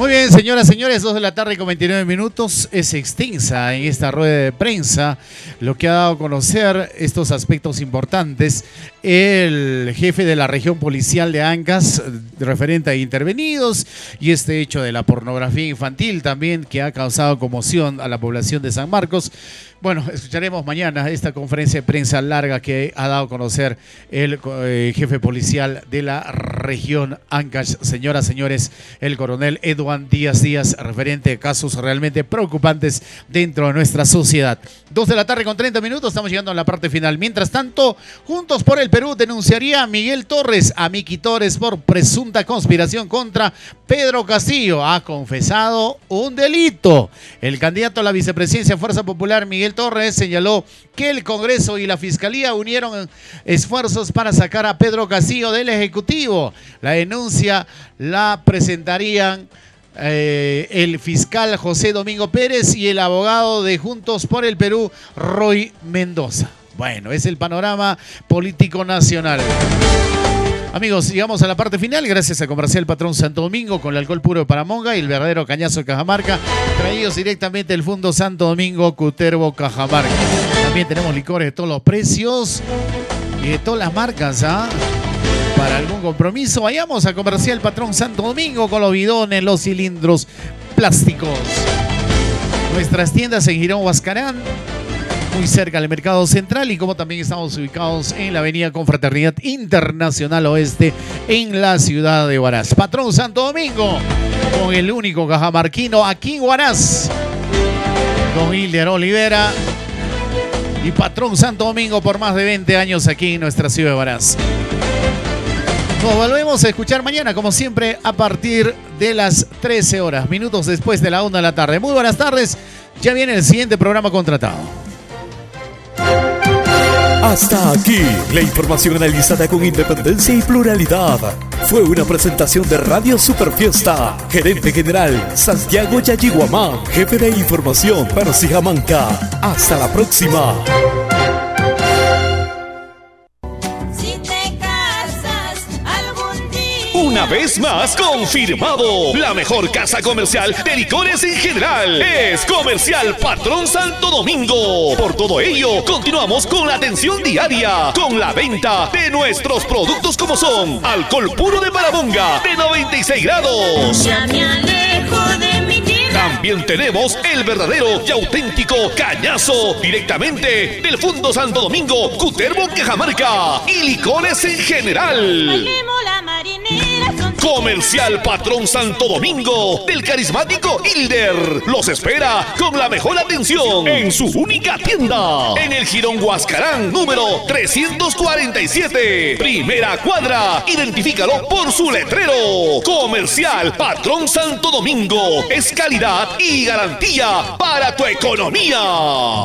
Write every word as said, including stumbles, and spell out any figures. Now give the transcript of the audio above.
Muy bien, señoras, señores, dos de la tarde con veintinueve minutos. Es extensa en esta rueda de prensa lo que ha dado a conocer estos aspectos importantes el jefe de la región policial de Ancash, referente a intervenidos, y este hecho de la pornografía infantil también que ha causado conmoción a la población de San Marcos. Bueno, escucharemos mañana esta conferencia de prensa larga que ha dado a conocer el eh, jefe policial de la región Ancash, señoras, señores, el coronel Edwin Díaz Díaz, referente a casos realmente preocupantes dentro de nuestra sociedad. Dos de la tarde con treinta minutos, estamos llegando a la parte final. Mientras tanto, Juntos por el Perú denunciaría a Miguel Torres, a Miki Torres, por presunta conspiración contra Pedro Castillo. Ha confesado un delito. El candidato a la vicepresidencia Fuerza Popular, Miguel Torres, señaló que el Congreso y la Fiscalía unieron esfuerzos para sacar a Pedro Castillo del Ejecutivo. La denuncia la presentarían eh, el fiscal José Domingo Pérez y el abogado de Juntos por el Perú, Roy Mendoza. Bueno, es el panorama político nacional. Amigos, llegamos a la parte final gracias a Comercial Patrón Santo Domingo con el alcohol puro de Paramonga y el verdadero cañazo de Cajamarca, traídos directamente del Fundo Santo Domingo Cutervo Cajamarca. También tenemos licores de todos los precios y de todas las marcas, ¿ah? Para algún compromiso, vayamos a Comercial Patrón Santo Domingo con los bidones, los cilindros plásticos. Nuestras tiendas en Girón Huascarán, muy cerca del Mercado Central, y como también estamos ubicados en la avenida Confraternidad Internacional Oeste en la ciudad de Huaraz. Patrón Santo Domingo, con el único cajamarquino aquí en Huaraz, don Hilder Olivera, y Patrón Santo Domingo por más de veinte años aquí en nuestra ciudad de Huaraz. Nos volvemos a escuchar mañana, como siempre, a partir de las trece horas, minutos después de la una de la tarde. Muy buenas tardes, ya viene el siguiente programa contratado. Hasta aquí la información analizada con independencia y pluralidad. Fue una presentación de Radio Superfiesta. Gerente General Santiago Yayiguamán. Jefe de Información Percy Jamanca. Hasta la próxima. Una vez más confirmado, la mejor casa comercial de licores en general es Comercial Patrón Santo Domingo. Por todo ello, continuamos con la atención diaria, con la venta de nuestros productos como son alcohol puro de Paramonga de noventa y seis grados. Ya me alejo de mi vida. También tenemos el verdadero y auténtico cañazo directamente del Fundo Santo Domingo, Cutervo Cajamarca, y licores en general. Bailemos la marinera. Comercial Patrón Santo Domingo del carismático Hilder los espera con la mejor atención en su única tienda en el Girón Huascarán número trescientos cuarenta y siete, primera cuadra. Identifícalo por su letrero. Comercial Patrón Santo Domingo es calidad y garantía para tu economía.